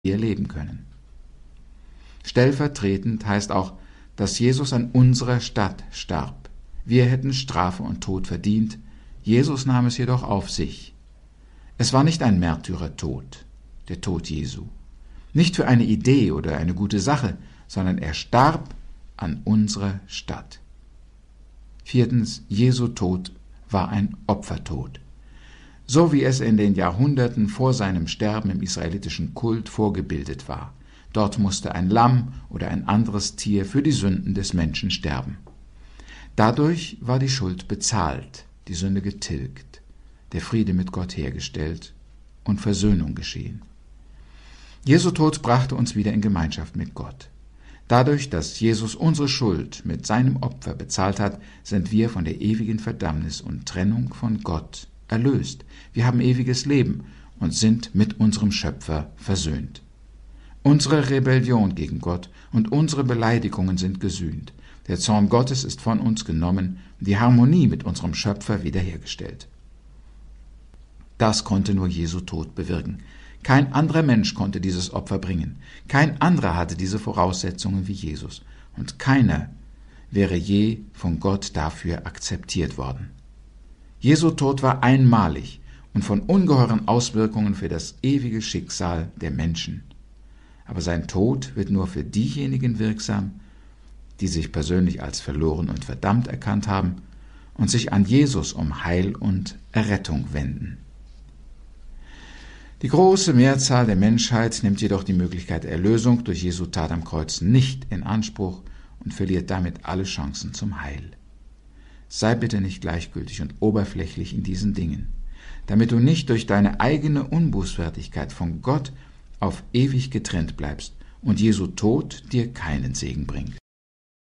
wir leben können. Stellvertretend heißt auch, dass Jesus an unserer Stadt starb. Wir hätten Strafe und Tod verdient, Jesus nahm es jedoch auf sich. Es war nicht ein Märtyrertod, der Tod Jesu. Nicht für eine Idee oder eine gute Sache, sondern er starb an unserer Stadt. 4. Jesu Tod war ein Opfertod. So wie es in den Jahrhunderten vor seinem Sterben im israelitischen Kult vorgebildet war. Dort musste ein Lamm oder ein anderes Tier für die Sünden des Menschen sterben. Dadurch war die Schuld bezahlt, die Sünde getilgt, der Friede mit Gott hergestellt und Versöhnung geschehen. Jesu Tod brachte uns wieder in Gemeinschaft mit Gott. Dadurch, dass Jesus unsere Schuld mit seinem Opfer bezahlt hat, sind wir von der ewigen Verdammnis und Trennung von Gott erlöst. Wir haben ewiges Leben und sind mit unserem Schöpfer versöhnt. Unsere Rebellion gegen Gott und unsere Beleidigungen sind gesühnt. Der Zorn Gottes ist von uns genommen und die Harmonie mit unserem Schöpfer wiederhergestellt. Das konnte nur Jesu Tod bewirken. Kein anderer Mensch konnte dieses Opfer bringen. Kein anderer hatte diese Voraussetzungen wie Jesus. Und keiner wäre je von Gott dafür akzeptiert worden. Jesu Tod war einmalig und von ungeheuren Auswirkungen für das ewige Schicksal der Menschen. Aber sein Tod wird nur für diejenigen wirksam, die sich persönlich als verloren und verdammt erkannt haben und sich an Jesus um Heil und Errettung wenden. Die große Mehrzahl der Menschheit nimmt jedoch die Möglichkeit der Erlösung durch Jesu Tat am Kreuz nicht in Anspruch und verliert damit alle Chancen zum Heil. Sei bitte nicht gleichgültig und oberflächlich in diesen Dingen, damit du nicht durch deine eigene Unbußfertigkeit von Gott auf ewig getrennt bleibst und Jesu Tod dir keinen Segen bringt.